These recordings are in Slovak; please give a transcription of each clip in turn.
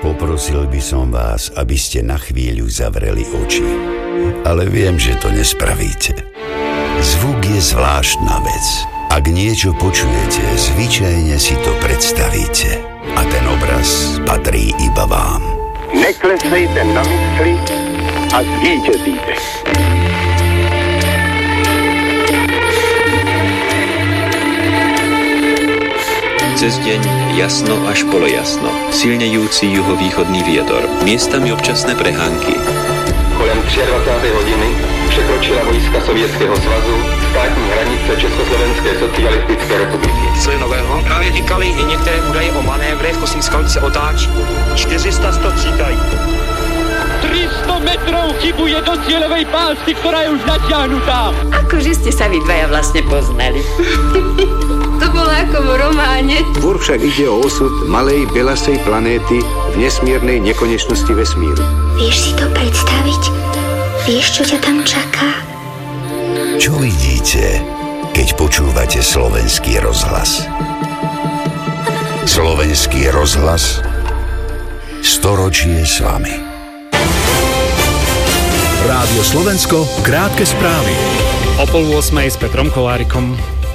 Poprosil by som vás, aby ste na chvíľu zavreli oči. Ale viem, že to nespravíte. Zvuk je zvláštna vec. Ak niečo počujete, zvyčajne si to predstavíte. A ten obraz patrí iba vám. Neklesejte na mysli a zvítězíte. Cez deň jasno až polojasno, silnejúci juhovýchodný vietor, miestami občasné prehánky. Kolem 23. hodiny překročila vojska Sovětského svazu státní hranice Československé socialistické republiky. Nového. Právě říkali i některé údaje o manévrech, kosmická se otáčí. 400 střídají. 300 metrov chybuje do cieľovej pásky, ktorá je už natiahnutá. Akože ste sa vy dvaja vlastne poznali. To bolo ako v románe. Tvor však ide o osud malej belasej planéty v nesmiernej nekonečnosti vesmíru. Vieš si to predstaviť? Vieš, čo ťa tam čaká? Čo vidíte, keď počúvate Slovenský rozhlas? Slovenský rozhlas, storočie s vami. Rádio Slovensko, krátke správy. O 7:30 s Petrom Kolárikom.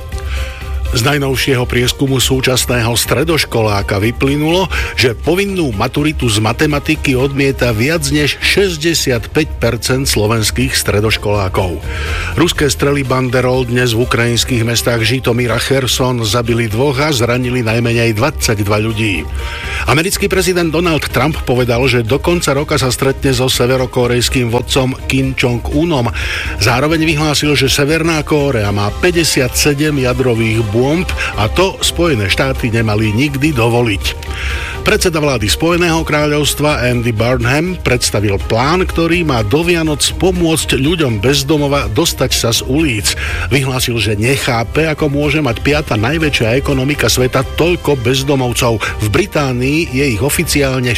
Z najnovšieho prieskumu súčasného stredoškoláka vyplynulo, že povinnú maturitu z matematiky odmieta viac než 65% slovenských stredoškolákov. Ruské strely Banderol dnes v ukrajinských mestách Žitomír a Cherson zabili 2 a zranili najmenej 22 ľudí. Americký prezident Donald Trump povedal, že do konca roka sa stretne so severokórejským vodcom Kim Jong-unom. Zároveň vyhlásil, že Severná Kórea má 57 jadrových bomb a to Spojené štáty nemali nikdy dovoliť. Predseda vlády Spojeného kráľovstva Andy Burnham predstavil plán, ktorý má do Vianoc pomôcť ľuďom bez domova dostať sa z ulic. Vyhlásil, že nechápe, ako môže mať 5. najväčšia ekonomika sveta toľko bezdomovcov. V Británii je ich oficiálne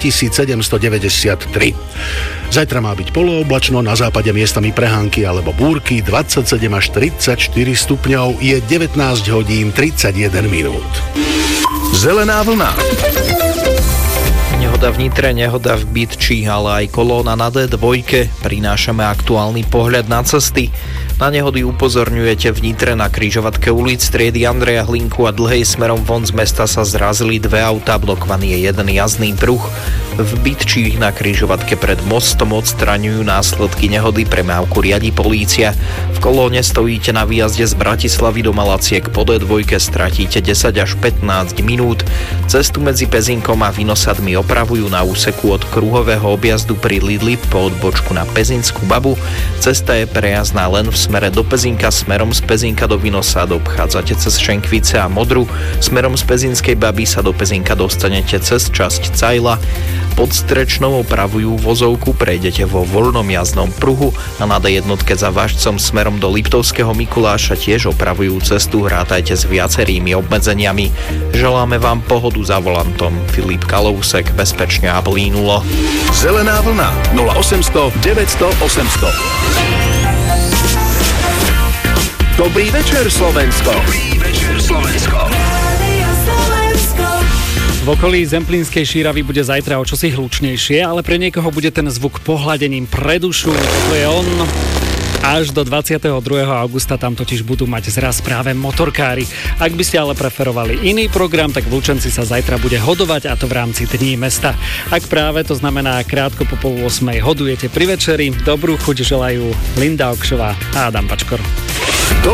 4793. Zajtra má byť polooblačno, na západe miestami prehánky alebo búrky, 27 až 34 stupňov, je 19 hodín 31 minút. Zelená vlna. Nehoda v Nitre, nehoda v Bytči, ale aj kolóna na D2. Prinášame aktuálny pohľad na cesty. Na nehody upozorňujete v Nitre na križovatke ulic triedy Andreja Hlinku a Dlhej smerom von z mesta sa zrazili 2 autá, blokovaný je jeden jazdný pruh. V Bytči na križovatke pred mostom odstraňujú následky nehody, premávku riadi polícia. V kolóne stojíte na výjazde z Bratislavy do Malaciek po D2, stratíte 10 až 15 minút. Cestu medzi Pezinkom a Vinosadmi opravujú na úseku od kruhového objazdu pri Lidli po odbočku na Pezinskú babu. Cesta je prejazdná len v smere do Pezinka, smerom z Pezinka do Vinosad obchádzate cez Šenkvice a Modru, smerom z Pezinskej baby sa do Pezinka dostanete cez časť Cajla. Pod Strečnou opravujú vozovku, prejdete vo voľnom jazdnom pruhu a na D1 za Vážcom smerom do Liptovského Mikuláša tiež opravujú cestu, hrátajte s viacerými obmedzeniami. Želáme vám pohodu za volantom. Filip Kalousek, bezpečne a plínulo. Zelená vlna 0800 900 800. Dobrý večer, Slovensko. Dobrý večer, Slovensko. V okolí Zemplínskej Šíravy bude zajtra o čosi hlučnejšie, ale pre niekoho bude ten zvuk pohľadením pre dušu. To je on. Až do 22. augusta tam totiž budú mať zraz práve motorkári. Ak by ste ale preferovali iný program, tak v Lučenci sa zajtra bude hodovať, a to v rámci Dní mesta. Ak práve to znamená krátko po 7:30 hodujete pri večeri, dobrú chuť želajú Linda Okšová a Adam Pačkor.